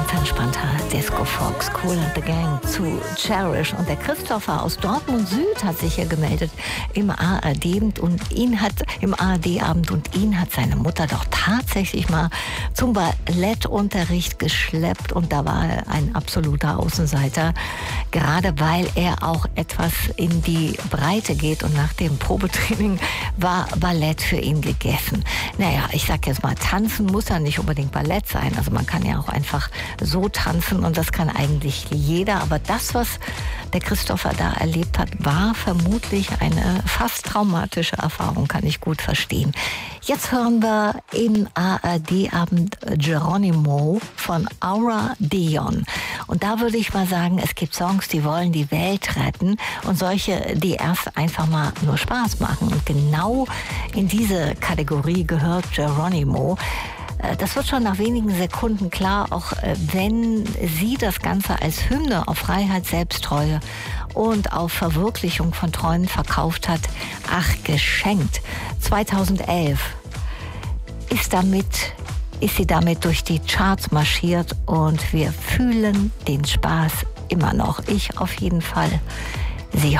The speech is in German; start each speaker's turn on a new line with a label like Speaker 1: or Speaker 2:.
Speaker 1: ganz entspannter Disco-Folk, Kool and the Gang zu Cherish. Und der Christopher aus Dortmund Süd hat sich hier gemeldet im ARD-Abend und ihn hat seine Mutter doch tatsächlich mal zum Ballettunterricht geschleppt und da war er ein absoluter Außenseiter, gerade weil er auch etwas in die Breite geht und nach dem Probetraining war Ballett für ihn gegessen. Naja, ich sag jetzt mal, tanzen muss ja nicht unbedingt Ballett sein, also man kann ja auch einfach so tanzen und das kann eigentlich jeder, aber das, was der Christopher da erlebt hat, war vermutlich eine fast traumatische Erfahrung, kann ich gut verstehen. Jetzt hören wir im ARD-Abend Geronimo von Aura Dion. Und da würde ich mal sagen, es gibt Songs, die wollen die Welt retten und solche, die erst einfach mal nur Spaß machen. Und genau in diese Kategorie gehört Geronimo. Das wird schon nach wenigen Sekunden klar, auch wenn sie das Ganze als Hymne auf Freiheit, Selbsttreue und auf Verwirklichung von Träumen verkauft hat. Ach, geschenkt. 2011 ist sie damit durch die Charts marschiert und wir fühlen den Spaß immer noch. Ich auf jeden Fall. Sie